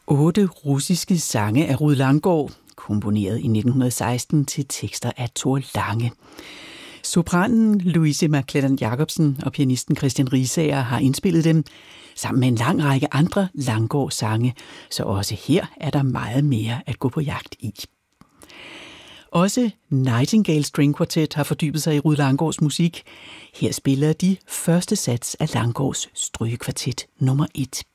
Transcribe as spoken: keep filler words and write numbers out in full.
Otte russiske sange af Rued Langgaard, komponeret i nitten seksten til tekster af Thor Lange. Sopranen Louise McClellan Jacobsen og pianisten Christian Riisager har indspillet dem, sammen med en lang række andre Langgaard-sange, så også her er der meget mere at gå på jagt i. Også Nightingale String Quartet har fordybet sig i Rued Langgaards musik. Her spiller de første sats af Langgaards strygekvartet nummer et.